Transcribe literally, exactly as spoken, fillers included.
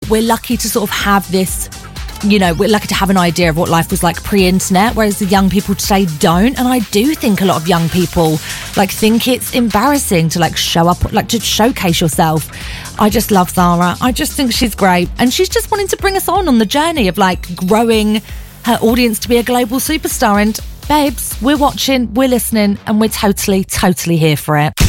we're lucky to sort of have this, you know, we're lucky to have an idea of what life was like pre-internet, whereas the young people today don't. And I do think a lot of young people like think it's embarrassing to like show up, like to showcase yourself. I just love Zara. I just think she's great. And she's just wanting to bring us on on the journey of like growing her audience to be a global superstar. And babes, we're watching, we're listening, and we're totally, totally here for it.